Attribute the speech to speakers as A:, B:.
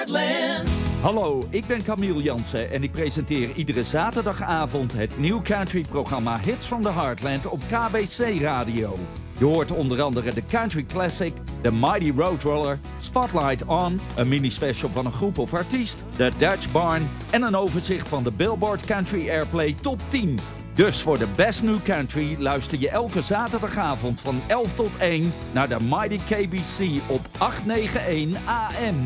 A: Heartland.
B: Hallo, ik ben Camille Jansen en ik presenteer iedere zaterdagavond het New Country-programma Hits from the Heartland op KBC Radio. Je hoort onder andere de Country Classic, de Mighty Roadrunner, Spotlight On, een mini-special van een groep of artiest, de Dutch Barn en een overzicht van de Billboard Country Airplay Top 10. Dus voor de Best New Country luister je elke zaterdagavond van 11 tot 1 naar de Mighty KBC op 891 AM.